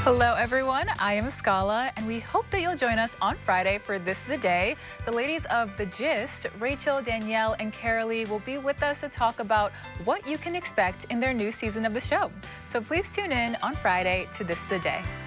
Hello, everyone. I am Scala, and we hope that you'll join us on Friday for This is the Day. The ladies of The Gist, Rachel, Danielle, and Carolee, will be with us to talk about what you can expect in their new season of the show. So please tune in on Friday to This is the Day.